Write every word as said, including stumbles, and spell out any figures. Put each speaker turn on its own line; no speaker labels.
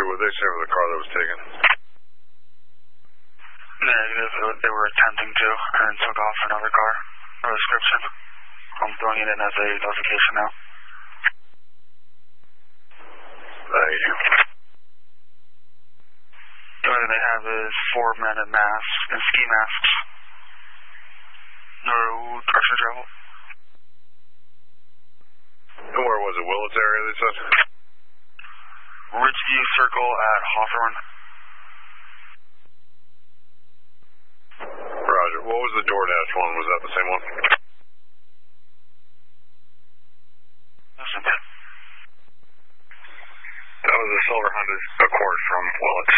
what they say for the car that was taken?
Negative. They were attempting to and took off another car. No description. I'm throwing it in as a notification now.
Thank you.
The only thing they have is four men in masks and ski masks. No direction travel.
And where was it? Willits area, they said?
Ridgeview Circle at Hawthorne.
Roger. What was the DoorDash one? Was that the same one?
Listen.
That was a silver Honda Accord from Willits.